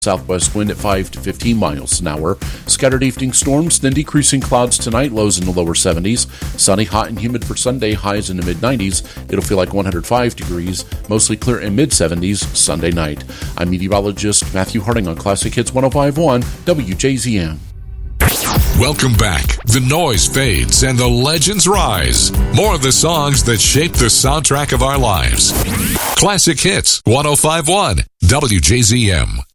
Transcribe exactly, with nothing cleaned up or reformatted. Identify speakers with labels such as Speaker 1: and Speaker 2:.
Speaker 1: Southwest wind at five to fifteen miles an hour. Scattered evening storms, then decreasing clouds tonight, lows in the lower seventies. Sunny, hot, and humid for Sunday, highs in the mid nineties. It'll feel like one hundred five degrees, mostly clear in mid seventies Sunday night. I'm meteorologist Matthew Harding on Classic Hits one oh five point one W J Z M.
Speaker 2: Welcome back. The noise fades and the legends rise. More of the songs that shape the soundtrack of our lives. Classic Hits one oh five point one W J Z M.